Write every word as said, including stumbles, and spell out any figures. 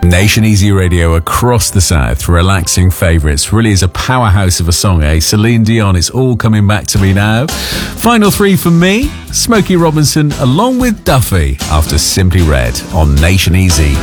Nation Easy Radio across the South, relaxing favourites. Really is a powerhouse of a song, eh? Celine Dion, It's All Coming Back to Me Now. Final three from me, Smokey Robinson along with Duffy after Simply Red on Nation Easy.